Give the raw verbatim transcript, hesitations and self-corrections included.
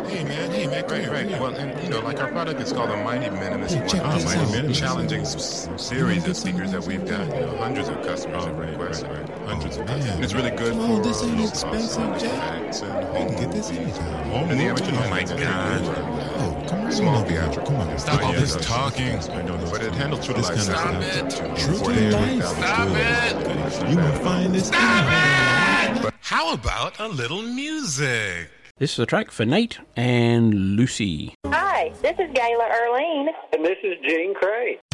Hey man, hey man, come Right, here, right. come here. Well, and you know, like our product is called a Mighty Minimus Hey, check one. this Mighty out. Minimus. Listen. Challenging s- series of speakers that we've got. You know, hundreds of customers Oh, have right, requested. right, right. Hundreds Oh, of man. customers. And it's really good Come on, for this ain't uh, expensive, Jay. effects and You home can get this movies. anytime. Home And the movies, original you mic can is get good. it. Oh, come right Small on over here. theatrical. Come on. Stop all Yeah, this that's- talking. I know those. But it handles true to This life kind of sound. stuff. True to Good. life. Stop Good. You gonna find this out. How about a little music? This is a track for Nate and Lucy. Hi, this is Gayla Erlene. And this is Gene Cray.